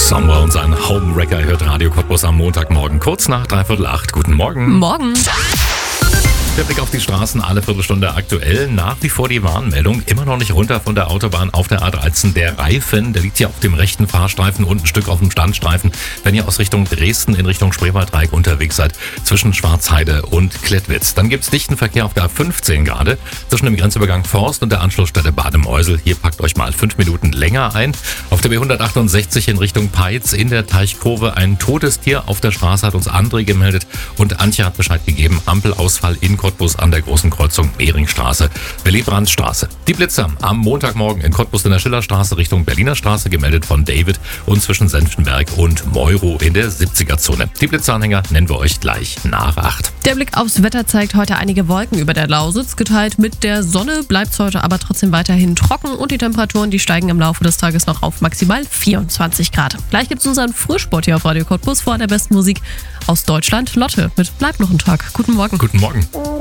Somewhere und sein Homewrecker hört Radio Cottbus am Montagmorgen kurz nach 7:45. Guten Morgen. Morgen. Der Blick auf die Straßen, alle Viertelstunde aktuell. Nach wie vor die Warnmeldung, immer noch nicht runter von der Autobahn auf der A13. Der Reifen, der liegt hier auf dem rechten Fahrstreifen und ein Stück auf dem Standstreifen. Wenn ihr aus Richtung Dresden in Richtung Spreewaldreieck unterwegs seid, zwischen Schwarzheide und Klettwitz. Dann gibt's dichten Verkehr auf der A15 gerade, zwischen dem Grenzübergang Forst und der Anschlussstelle Bademeusel. Hier packt euch mal 5 Minuten länger ein. Auf der B168 in Richtung Peitz in der Teichkurve ein totes Tier auf der Straße, hat uns André gemeldet und Antje hat Bescheid gegeben. Ampelausfall in Cottbus an der großen Kreuzung Mehringstraße, Willy-Brandt-Straße. Die Blitzer am Montagmorgen in Cottbus in der Schillerstraße Richtung Berliner Straße, gemeldet von David, und zwischen Senftenberg und Meuro in der 70er-Zone. Die Blitzeranhänger nennen wir euch gleich nach 8. Der Blick aufs Wetter zeigt heute einige Wolken über der Lausitz. Geteilt mit der Sonne bleibt es heute aber trotzdem weiterhin trocken und die Temperaturen, die steigen im Laufe des Tages noch auf maximal 24 Grad. Gleich gibt es unseren Frühsport hier auf Radio Cottbus vor der besten Musik aus Deutschland. Lotte mit Bleib noch ein Tag. Guten Morgen. Guten Morgen.